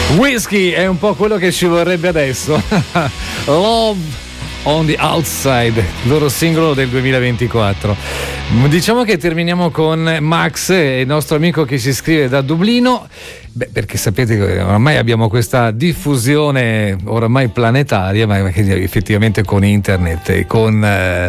Whisky è un po' quello che ci vorrebbe adesso. Love on the Outside, loro singolo del 2024. Diciamo che terminiamo con Max, il nostro amico che ci scrive da Dublino. Beh, perché sapete che ormai abbiamo questa diffusione oramai planetaria, ma effettivamente con internet e con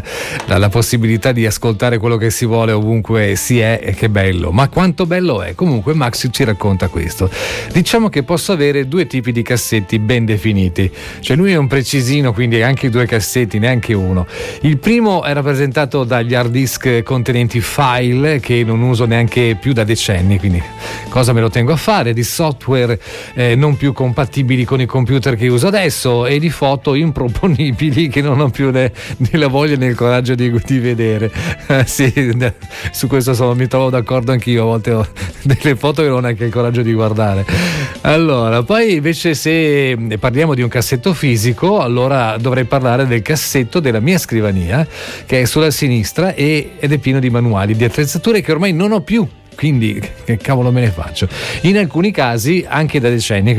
la possibilità di ascoltare quello che si vuole ovunque si è, e che bello. Ma quanto bello è? Comunque Max ci racconta questo. Diciamo che posso avere due tipi di cassetti ben definiti. Cioè lui è un precisino, quindi anche due cassetti, neanche uno. Il primo è rappresentato dagli hard disk contenenti file che non uso neanche più da decenni, quindi cosa me lo tengo a fare? Di software non più compatibili con i computer che uso adesso e di foto improponibili che non ho più né la voglia né il coraggio di vedere. Sì, su questo mi trovo d'accordo anch'io, a volte ho delle foto che non ho neanche il coraggio di guardare. Allora, poi invece se parliamo di un cassetto fisico, allora dovrei parlare del cassetto della mia scrivania, che è sulla sinistra ed è pieno di manuali, di attrezzature che ormai non ho più. Quindi che cavolo me ne faccio? In alcuni casi anche da decenni,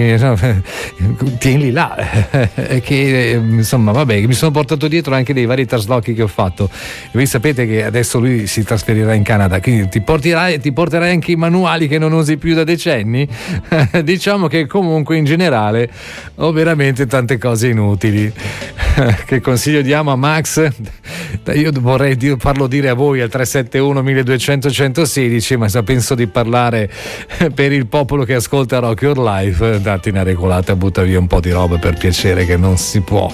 tienili là, che insomma vabbè, mi sono portato dietro anche dei vari traslochi che ho fatto. E voi sapete che adesso lui si trasferirà in Canada, quindi ti porterai anche i manuali che non usi più da decenni. Diciamo che comunque in generale ho veramente tante cose inutili. Che consiglio diamo a Max? Io vorrei farlo dire a voi al 371 1200 116, ma penso di parlare per il popolo che ascolta Rock Your Life. Datti una regolata, butta via un po' di roba per piacere, che non si può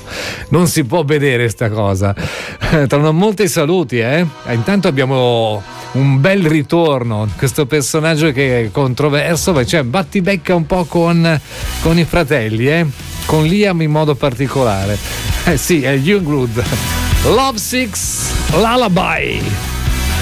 vedere sta cosa. Tra molti saluti, intanto abbiamo un bel ritorno, questo personaggio che è controverso, cioè battibecca un po' con i fratelli, con Liam in modo particolare. Sì, è Youngblood. Love Six Lullaby.